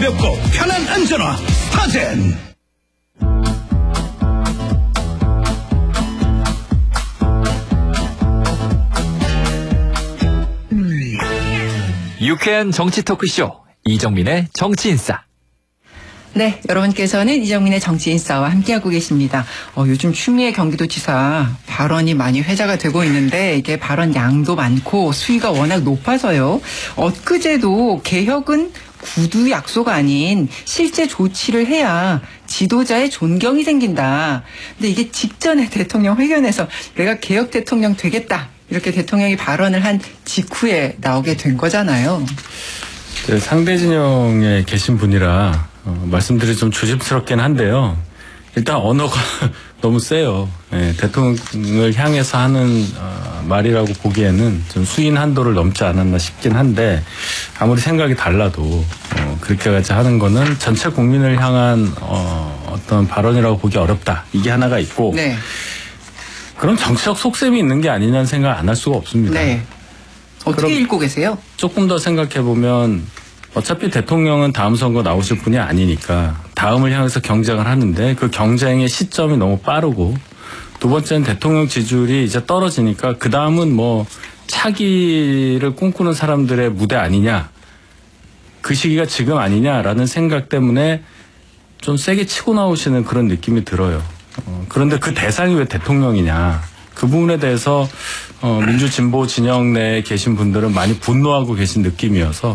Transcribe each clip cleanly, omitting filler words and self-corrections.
가볍고 편한 안전화 스타젠. 유쾌한 정치 토크쇼 이정민의 정치인싸. 네, 여러분께서는 이정민의 정치인싸와 함께하고 계십니다. 요즘 추미애 경기도지사 발언이 많이 회자가 되고 있는데 이게 발언 양도 많고 수위가 워낙 높아서요. 엊그제도 개혁은 구두 약소가 아닌 실제 조치를 해야 지도자의 존경이 생긴다. 근데 이게 직전에 대통령 회견에서 내가 개혁 대통령 되겠다. 이렇게 대통령이 발언을 한 직후에 나오게 된 거잖아요. 상대 진영에 계신 분이라 말씀드리 좀 조심스럽긴 한데요. 일단 언어가 너무 세요. 예, 대통령을 향해서 하는 말이라고 보기에는 좀 수인 한도를 넘지 않았나 싶긴 한데 아무리 생각이 달라도 그렇게까지 하는 거는 전체 국민을 향한 어떤 발언이라고 보기 어렵다. 이게 하나가 있고 네. 그런 정치적 속셈이 있는 게 아니냐는 생각 안 할 수가 없습니다. 네. 어떻게 읽고 계세요? 조금 더 생각해보면 어차피 대통령은 다음 선거 나오실 분이 아니니까 다음을 향해서 경쟁을 하는데 그 경쟁의 시점이 너무 빠르고 두 번째는 대통령 지지율이 이제 떨어지니까 그 다음은 뭐 차기를 꿈꾸는 사람들의 무대 아니냐, 그 시기가 지금 아니냐라는 생각 때문에 좀 세게 치고 나오시는 그런 느낌이 들어요. 그런데 그 대상이 왜 대통령이냐, 그 부분에 대해서 민주진보 진영 내에 계신 분들은 많이 분노하고 계신 느낌이어서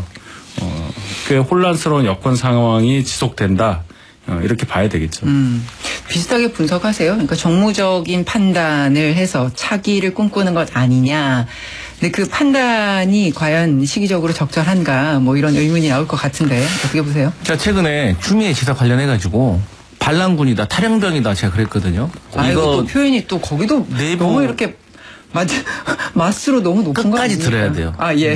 꽤 혼란스러운 여권 상황이 지속된다, 이렇게 봐야 되겠죠. 비슷하게 분석하세요. 그러니까 정무적인 판단을 해서 차기를 꿈꾸는 것 아니냐. 근데 그 판단이 과연 시기적으로 적절한가, 뭐 이런 의문이 나올 것 같은데 어떻게 보세요? 제가 최근에 추미애 지사 관련해가지고 반란군이다, 탈영병이다 제가 그랬거든요. 이거 또 표현이 또 거기도 내부 너무 이렇게 마스로 너무 높은 거 끝까지 아닙니까? 들어야 돼요. 예.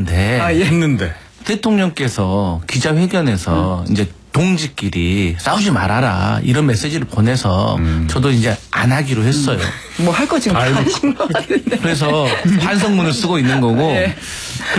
했는데 대통령께서 기자회견에서 이제 동지끼리 싸우지 말아라 이런 메시지를 보내서 저도 이제 안 하기로 했어요. 뭐 할 거 지금 다 하신 것 같은데. 그래서 반성문을 쓰고 있는 거고. 예.